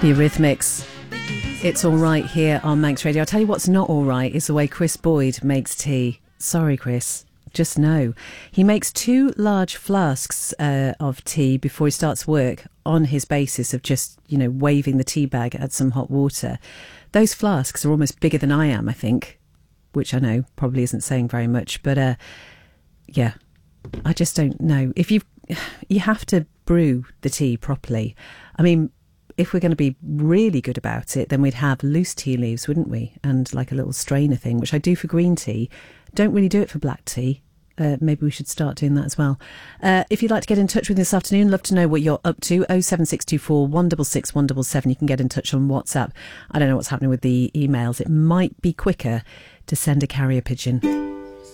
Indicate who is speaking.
Speaker 1: The Eurythmics. It's all right here on Manx Radio. I'll tell you what's not all right is the way Chris Boyd makes tea. Sorry, Chris. Just no. He makes 2 large flasks of tea before he starts work on his basis of just, waving the tea bag at some hot water. Those flasks are almost bigger than I am, I think, which I know probably isn't saying very much. But, yeah, I just don't know. If you have to brew the tea properly. I mean, if we're going to be really good about it, then we'd have loose tea leaves, wouldn't we? And like a little strainer thing, which I do for green tea. Don't really do it for black tea. Maybe we should start doing that as well. If you'd like to get in touch with me this afternoon, love to know what you're up to. 07624 166 177. You can get in touch on WhatsApp. I don't know what's happening with the emails. It might be quicker to send a carrier pigeon.